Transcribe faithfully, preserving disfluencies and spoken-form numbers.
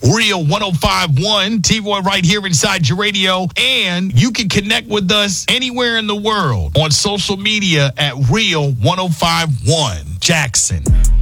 Real one oh five point one, T-Roy right here inside your radio. And you can connect with us anywhere in the world on social media at Real one oh five point one Jackson.